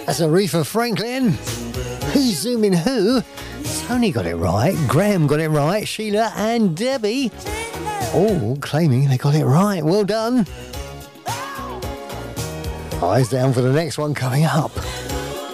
That's Aretha Franklin. Who's zooming who? Tony got it right, Graham got it right, Sheila and Debbie all claiming they got it right. Well done. Eyes down for the next one coming up.